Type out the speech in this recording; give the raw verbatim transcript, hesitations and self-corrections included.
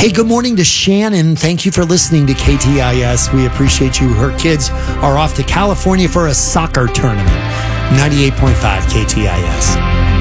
Hey, good morning to Shannon. Thank you for listening to K T I S. We appreciate you. Her kids are off to California for a soccer tournament. ninety-eight point five K T I S.